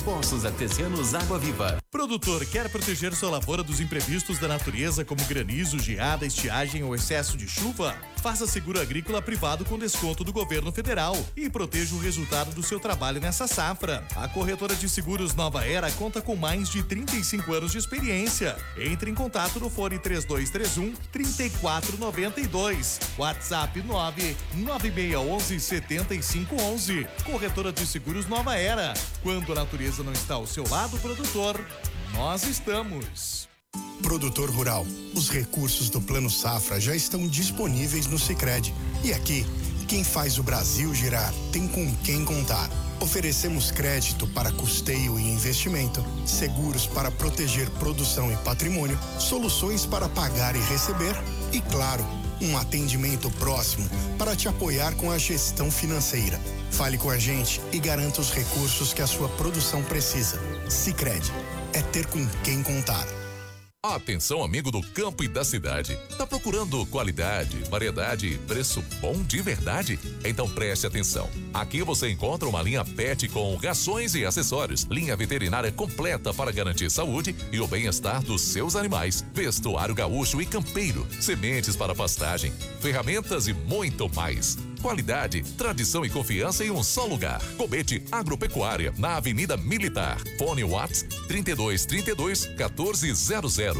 Poços Artesianos Água Viva. Produtor, quer proteger sua lavoura dos imprevistos da natureza, como granizo, geada, estiagem ou excesso de chuva? Faça seguro agrícola privado com desconto do governo federal e proteja o resultado do seu trabalho nessa safra. A corretora de seguros Nova Era conta com mais de 35 anos de experiência. Entre em contato no fone 3231-3492. WhatsApp 99611-7511. Corretora de seguros Nova Era. Quando a natureza não está ao seu lado, produtor, nós estamos. Produtor rural, os recursos do Plano Safra já estão disponíveis no Sicredi. E aqui, quem faz o Brasil girar tem com quem contar. Oferecemos crédito para custeio e investimento, seguros para proteger produção e patrimônio, soluções para pagar e receber e, claro, um atendimento próximo para te apoiar com a gestão financeira. Fale com a gente e garanta os recursos que a sua produção precisa. Sicredi, é ter com quem contar. Atenção, amigo do campo e da cidade. Tá procurando qualidade, variedade e preço bom de verdade? Então preste atenção. Aqui você encontra uma linha pet com rações e acessórios, linha veterinária completa para garantir saúde e o bem-estar dos seus animais, vestuário gaúcho e campeiro, sementes para pastagem, ferramentas e muito mais. Qualidade, tradição e confiança em um só lugar. Gobet Agropecuária, na Avenida Militar. Fone WhatsApp 3232-1400.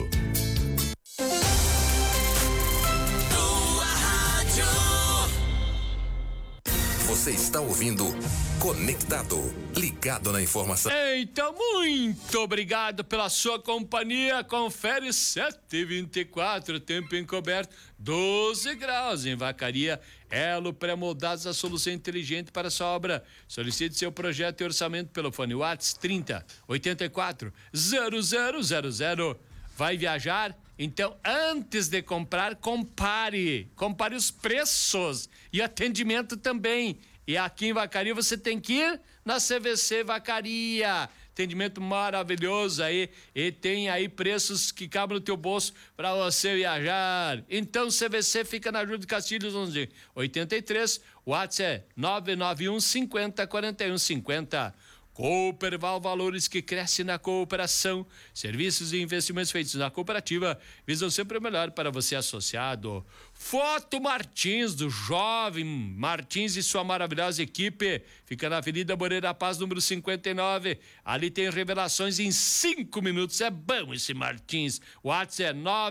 Você está ouvindo Conectado, ligado na informação. Então, muito obrigado pela sua companhia. Confere 7h24, tempo encoberto, 12 graus em Vacaria. Elo Pré-Moldados, a solução inteligente para a sua obra. Solicite seu projeto e orçamento pelo fone WhatsApp 30 84 0000. Vai viajar? Então, antes de comprar, compare os preços e atendimento também. E aqui em Vacaria você tem que ir na CVC Vacaria. Atendimento maravilhoso aí e tem aí preços que cabem no teu bolso para você viajar. Então, CVC fica na Júlio de Castilhos 1183. O WhatsApp é 991 50 41 50. Cooperval, valores que crescem na cooperação. Serviços e investimentos feitos na cooperativa visam sempre o melhor para você associado. Foto Martins, do jovem Martins e sua maravilhosa equipe. Fica na Avenida Moreira Paz, número 59. Ali tem revelações em 5 minutos. É bom esse Martins. O WhatsApp é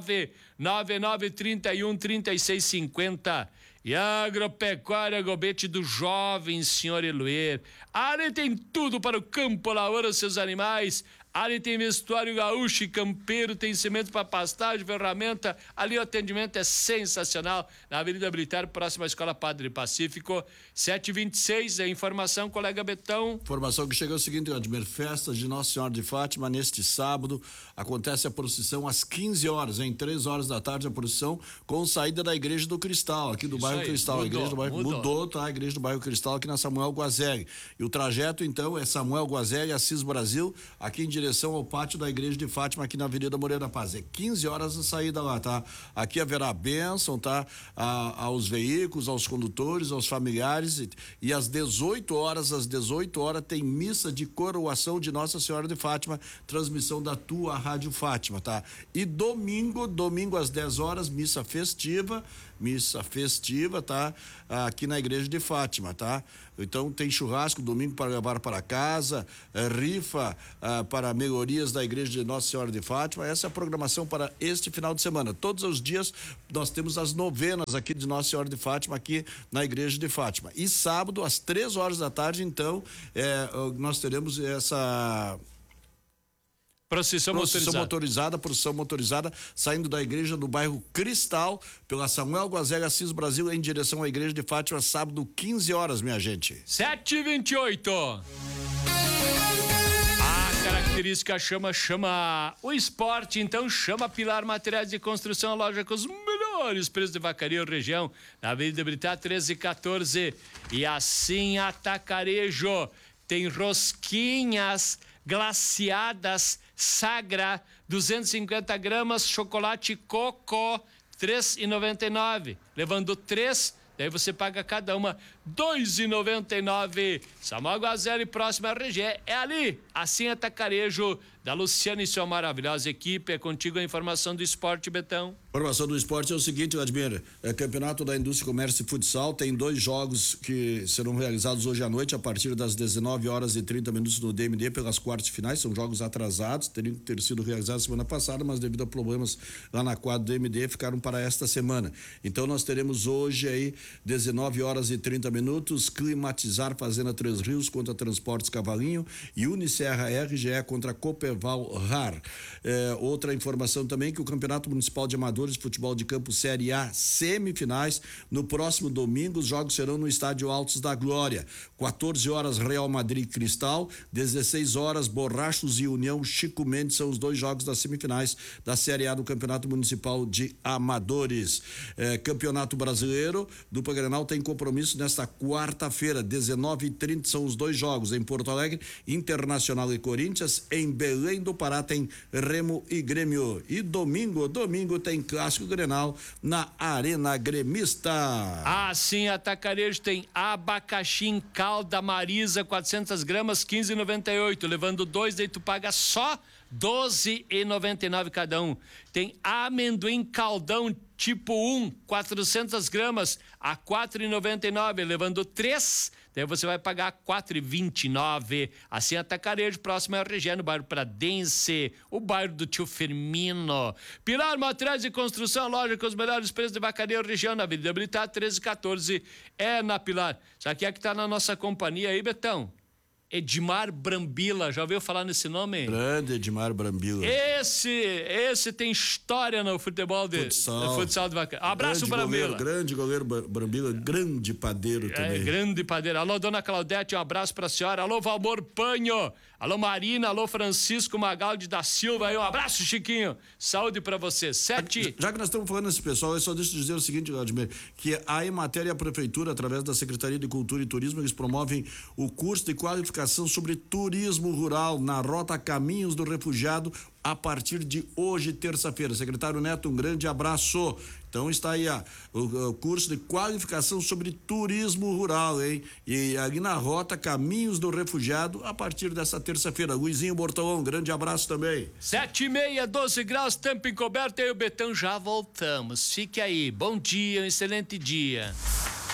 99931 3650. E Agropecuária Gobet, do jovem senhor Eloer. Ali tem tudo para o campo, lavoura, seus animais. Ali tem vestuário gaúcho e campeiro, tem cimento para pastagem, ferramenta. Ali o atendimento é sensacional. Na Avenida Militar, próxima à Escola Padre Pacífico, 7h26. A informação, colega Betão. Informação que chega é o seguinte, Admir, festas de Nossa Senhora de Fátima neste sábado. Acontece a procissão às 15 horas, em 3 horas da tarde, a procissão com saída da Igreja do Cristal, aqui do bairro Cristal. A Igreja do bairro mudou, tá? A Igreja do bairro Cristal aqui na Samuel Guazeg. E o trajeto, então, é Samuel Guazeg, Assis Brasil, aqui em direção ao pátio da Igreja de Fátima, aqui na Avenida Moreira Paz. É 15 horas a saída lá, tá? Aqui haverá bênção, tá? Aos veículos, aos condutores, aos familiares, e às 18 horas tem missa de coroação de Nossa Senhora de Fátima, transmissão da tua Rádio Fátima, tá? E domingo às 10 horas, missa festiva, tá? Aqui na Igreja de Fátima, tá? Então tem churrasco domingo para levar para casa, rifa para melhorias da Igreja de Nossa Senhora de Fátima. Essa é a programação para este final de semana. Todos os dias nós temos as novenas aqui de Nossa Senhora de Fátima, aqui na Igreja de Fátima. E sábado, às 3 horas da tarde, então, nós teremos essa procissão motorizada, saindo da igreja do bairro Cristal, pela Samuel Guazega Assis Brasil, em direção à Igreja de Fátima, sábado, 15 horas, minha gente. 7h28. A característica chama o esporte, então chama Pilar Materiais de Construção, a loja com os melhores preços de Vacaria região, na Avenida Militar 1314. E assim, Atacarejo, tem rosquinhas glaciadas Sagra, 250 gramas, chocolate Coco, R$ 3,99. Levando 3, daí você paga cada uma 2,99. Samuel Guazelli, próxima RG, é ali, assim Atacarejo, da Luciana e sua maravilhosa equipe. É contigo a informação do esporte, Betão. Informação do esporte é o seguinte, Vladimir, Campeonato da Indústria, Comércio e Futsal tem 2 jogos que serão realizados hoje à noite a partir das 19h30 no DMD pelas quartas finais, são jogos atrasados, teriam que ter sido realizados semana passada, mas devido a problemas lá na quadra do DMD ficaram para esta semana. Então nós teremos hoje aí 19h30, Climatizar Fazenda Três Rios contra Transportes Cavalinho e Unicerra RGE contra Copeval RAR. Outra informação também que o Campeonato Municipal de Amadores de Futebol de Campo Série A semifinais, no próximo domingo os jogos serão no Estádio Altos da Glória. 14h Real Madrid Cristal, 16h Borrachos e União Chico Mendes são os 2 jogos das semifinais da Série A do Campeonato Municipal de Amadores. Campeonato Brasileiro, dupla Grenal tem compromisso nesta quarta-feira, 19h30 são os 2 jogos em Porto Alegre, Internacional e Corinthians, em Belém do Pará tem Remo e Grêmio. E domingo tem Clássico Grenal na Arena Gremista. Assim, Atacarejo tem abacaxi em calda Marisa, 400 gramas, 15,98. Levando 2, daí tu paga só 12,99 cada um. Tem amendoim caldão tipo 1, 400 gramas a 4,99. Levando 3, daí você vai pagar 4,29. Assim, Atacarejo, próximo é o RG, no bairro Pradense, o bairro do tio Firmino. Pilar Materiais de Construção, loja com os melhores preços de vacaria região, na Avenida Habilitar 1314, é na Pilar. Sabe quem é que tá na nossa companhia aí, Betão? Edmar Brambila, já ouviu falar nesse nome? Grande Edmar Brambila. Esse tem história no futebol de futsal de vaca. Abraço, Brambila. Grande goleiro Brambila, grande padeiro também. Grande padeiro. Alô, dona Claudete, um abraço pra senhora. Alô, Valmor Panho. Alô, Marina. Alô, Francisco Magaldi da Silva. Um abraço, Chiquinho. Saúde pra você. 7. Já que nós estamos falando nesse pessoal, eu só deixo de dizer o seguinte, Vladimir, que a Emater e a Prefeitura, através da Secretaria de Cultura e Turismo, eles promovem o curso de qualificação sobre turismo rural na Rota Caminhos do Refugiado a partir de hoje, terça-feira. Secretário Neto, um grande abraço. Então está aí o curso de qualificação sobre turismo rural, hein? E ali na Rota Caminhos do Refugiado a partir dessa terça-feira. Luizinho Bortolão, um grande abraço também. 7,5, 12 graus, tempo encoberto. Eu e o Betão já voltamos. Fique aí. Bom dia, um excelente dia.